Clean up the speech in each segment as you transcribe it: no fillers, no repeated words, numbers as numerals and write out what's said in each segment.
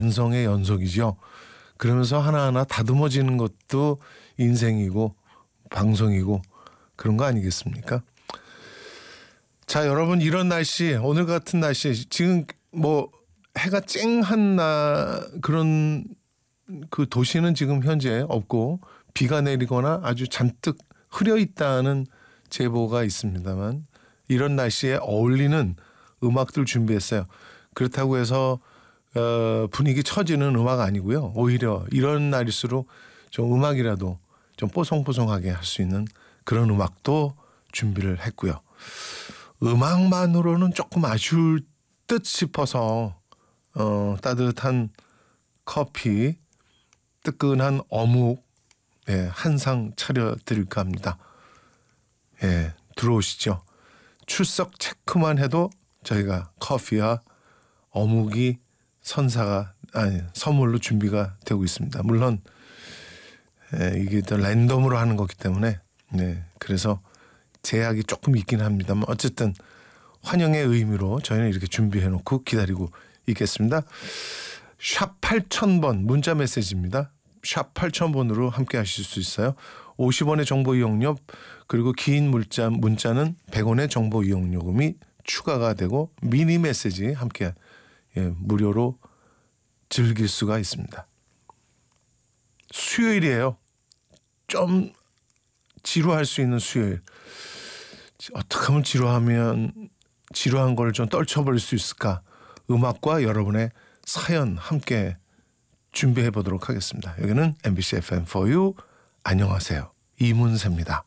완성의 연속이죠. 그러면서 하나하나 다듬어지는 것도 인생이고 방송이고 그런 거 아니겠습니까? 자, 여러분, 이런 날씨, 오늘 같은 날씨, 지금 뭐 해가 쨍한 그런 그 도시는 지금 현재 없고 비가 내리거나 아주 잔뜩 흐려 있다는 제보가 있습니다만, 이런 날씨에 어울리는 음악들 준비했어요. 그렇다고 해서 분위기 처지는 음악 아니고요. 오히려 이런 날일수록 좀 음악이라도 좀 뽀송뽀송하게 할 수 있는 그런 음악도 준비를 했고요. 음악만으로는 조금 아쉬울 듯 싶어서 따뜻한 커피, 뜨끈한 어묵 한 상 차려드릴까 합니다. 들어오시죠. 출석 체크만 해도 저희가 커피와 어묵이 선물로 준비가 되고 있습니다. 물론 이게 또 랜덤으로 하는 거기 때문에 그래서 제약이 조금 있긴 합니다만 어쨌든 환영의 의미로 저희는 이렇게 준비해놓고 기다리고 있겠습니다. 샵 8000번 문자 메시지입니다. 샵 8000번으로 함께 하실 수 있어요. 50원의 정보 이용료 그리고 긴 문자는 100원의 정보 이용 요금이 추가가 되고 미니 메시지 함께 무료로 즐길 수가 있습니다. 수요일이에요. 좀 지루할 수 있는 수요일. 어떻게 하면 지루한 걸 좀 떨쳐버릴 수 있을까? 음악과 여러분의 사연 함께 준비해 보도록 하겠습니다. 여기는 MBC FM4U. 안녕하세요. 이문세입니다.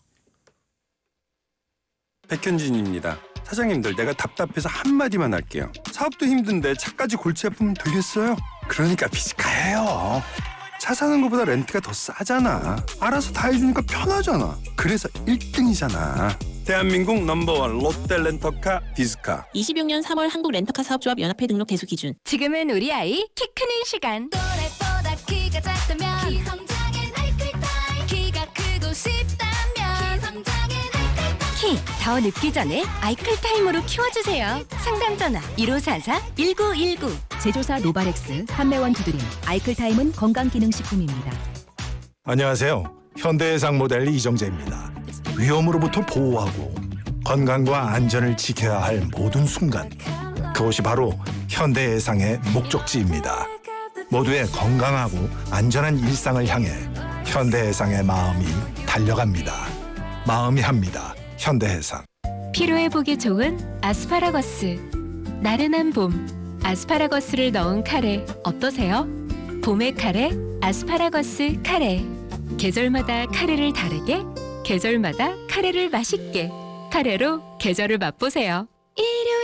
백현진입니다. 사장님들, 내가 답답해서 한마디만 할게요. 사업도 힘든데 차까지 골치 아프면 되겠어요? 그러니까 비즈카예요. 차 사는 것보다 렌트가 더 싸잖아. 알아서 다 해주니까 편하잖아. 그래서 1등이잖아. 대한민국 넘버원 롯데 렌터카 비즈카. 26년 3월 한국 렌터카 사업조합 연합회 등록 대수 기준. 지금은 우리 아이 키 크는 시간. 또래보다 키가 작다면 키성장엔 아이클타임. 키가 크고 싶다면 키성장엔 아이클타임. 키 더 늦기 전에 아이클타임으로 키워주세요. 상담 전화 1544-1919. 제조사 노바렉스, 판매원 두드림, 아이클타임은 건강기능식품입니다. 안녕하세요. 현대해상 모델 이정재입니다. 위험으로부터 보호하고 건강과 안전을 지켜야 할 모든 순간, 그것이 바로 현대해상의 목적지입니다. 모두의 건강하고 안전한 일상을 향해 현대해상의 마음이 달려갑니다. 마음이 합니다. 현대해상. 피로회복에 좋은 아스파라거스. 나른한 봄, 아스파라거스를 넣은 카레 어떠세요? 봄의 카레, 아스파라거스 카레. 계절마다 카레를 다르게, 계절마다 카레를 맛있게. 카레로 계절을 맛보세요.